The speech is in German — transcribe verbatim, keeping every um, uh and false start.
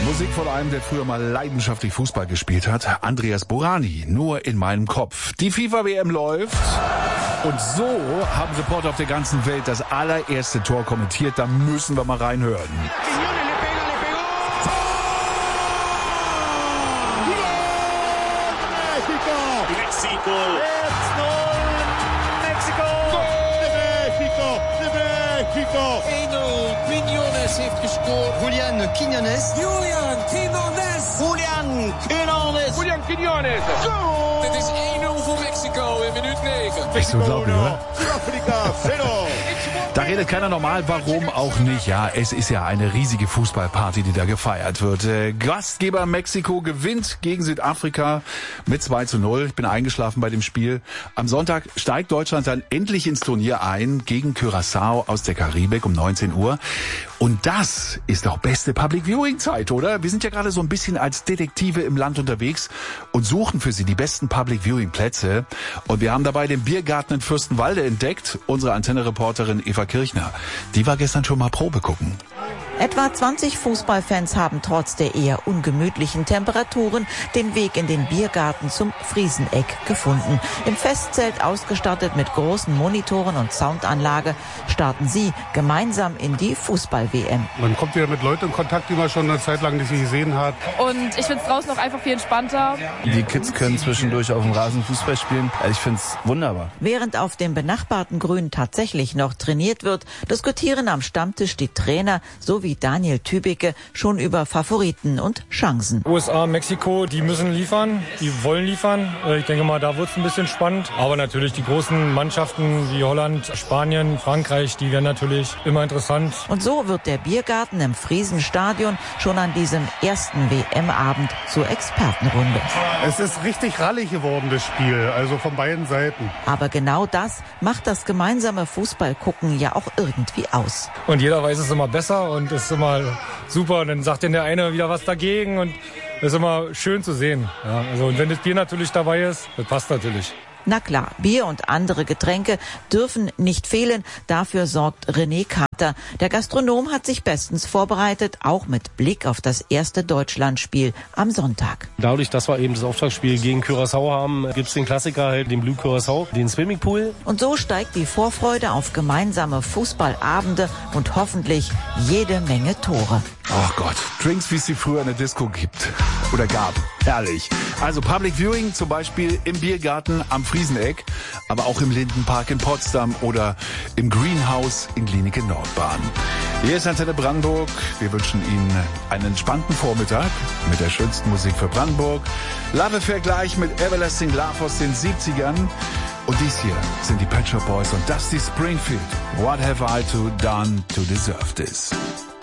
Musik von einem, der früher mal leidenschaftlich Fußball gespielt hat. Andreas Borani, nur in meinem Kopf. Die FIFA-W M läuft. Und so haben Reporter auf der ganzen Welt das allererste Tor kommentiert. Da müssen wir mal reinhören. Mexiko. eins null. Mexiko. De Mexico. De Mexico. één nul. Quiñones heeft gescoord. Julian Quiñones. Julian Quiñones. Julian Quiñones. Julian Quiñones. Goal. Het is één nul voor Mexico in minuut negen. Echt unglaublich, oder? Südafrika, zero. Da redet keiner normal, warum auch nicht. Ja, es ist ja eine riesige Fußballparty, die da gefeiert wird. Äh, Gastgeber Mexiko gewinnt gegen Südafrika mit zwei zu null. Ich bin eingeschlafen bei dem Spiel. Am Sonntag steigt Deutschland dann endlich ins Turnier ein gegen Curaçao aus der Karibik um neunzehn Uhr. Und das ist doch beste Public Viewing Zeit, oder? Wir sind ja gerade so ein bisschen als Detektive im Land unterwegs und suchen für Sie die besten Public Viewing Plätze. Und wir haben dabei den Biergarten in Fürstenwalde entdeckt. Unsere Antenne-Reporterin Eva Kirchner, die war gestern schon mal Probe gucken. Etwa zwanzig Fußballfans haben trotz der eher ungemütlichen Temperaturen den Weg in den Biergarten zum Frieseneck gefunden. Im Festzelt ausgestattet mit großen Monitoren und Soundanlage starten sie gemeinsam in die Fußball-W M. Man kommt wieder mit Leuten in Kontakt, die man schon eine Zeit lang nicht gesehen hat. Und ich finde es draußen auch einfach viel entspannter. Die Kids können zwischendurch auf dem Rasen Fußball spielen. Ich finde es wunderbar. Während auf dem benachbarten Grün tatsächlich noch trainiert wird, diskutieren am Stammtisch die Trainer sowie wie Daniel Tübicke schon über Favoriten und Chancen. U S A, Mexiko, die müssen liefern, die wollen liefern. Ich denke mal, da wird es ein bisschen spannend. Aber natürlich die großen Mannschaften wie Holland, Spanien, Frankreich, die werden natürlich immer interessant. Und so wird der Biergarten im Friesenstadion schon an diesem ersten W M-Abend zur Expertenrunde. Es ist richtig rallig geworden, das Spiel, also von beiden Seiten. Aber genau das macht das gemeinsame Fußballgucken ja auch irgendwie aus. Und jeder weiß es immer besser und ist immer super. Und dann sagt denn der eine wieder was dagegen und das ist immer schön zu sehen. Ja, also, und wenn das Bier natürlich dabei ist, das passt natürlich. Na klar, Bier und andere Getränke dürfen nicht fehlen. Dafür sorgt René Kater. Der Gastronom hat sich bestens vorbereitet, auch mit Blick auf das erste Deutschlandspiel am Sonntag. Dadurch, dass wir eben das Auftaktspiel gegen Curaçao haben, gibt es den Klassiker halt, den Blue Curaçao, den Swimmingpool. Und so steigt die Vorfreude auf gemeinsame Fußballabende und hoffentlich jede Menge Tore. Oh Gott, Drinks, wie es sie früher in der Disco gibt oder gab. Herrlich. Also Public Viewing zum Beispiel im Biergarten am Frieseneck, aber auch im Lindenpark in Potsdam oder im Greenhouse in Glienicke Nordbahn. Hier ist Antenne Brandenburg. Wir wünschen Ihnen einen entspannten Vormittag mit der schönsten Musik für Brandenburg. Love Affair gleich mit Everlasting Love aus den siebzigern. Und dies hier sind die Pet Shop Boys und Dusty Springfield. What have I to done to deserve this?